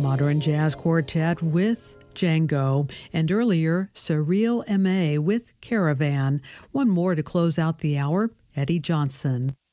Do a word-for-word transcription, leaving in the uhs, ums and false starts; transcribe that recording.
Modern Jazz Quartet with Django, and earlier, Surreal M A with Caravan. One more to close out the hour, Eddie Johnson.